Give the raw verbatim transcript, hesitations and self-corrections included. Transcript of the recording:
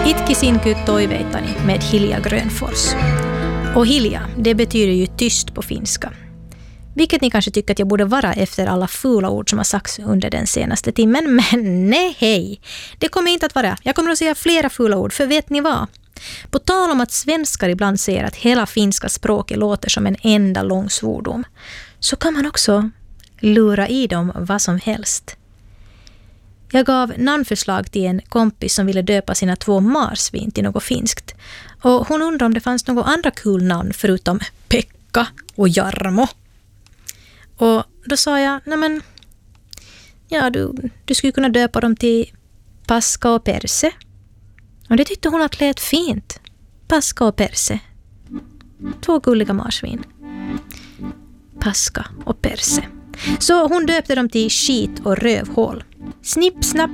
Itkisinky toiveitani med Hilja Grönfors. Och Hilja, det betyder ju tyst på finska. Vilket ni kanske tycker att jag borde vara efter alla fula ord som har sagts under den senaste timmen. Men nej, hej. Det kommer inte att vara. Jag kommer att säga flera fula ord, för vet ni vad? På tal om att svenskar ibland säger att hela finska språket låter som en enda lång svordom, så kan man också lura i dem vad som helst. Jag gav namnförslag till en kompis som ville döpa sina två marsvin till något finskt. Och hon undrade om det fanns något andra kul namn förutom Pekka och Jarmo. Och då sa jag, nej men, ja du, du skulle kunna döpa dem till Paska och Perse. Och det tyckte hon att lät fint. Paska och Perse. Två gulliga marsvin. Paska och Perse. Så hon döpte dem till Skit och Rövhål. Snipp, snapp,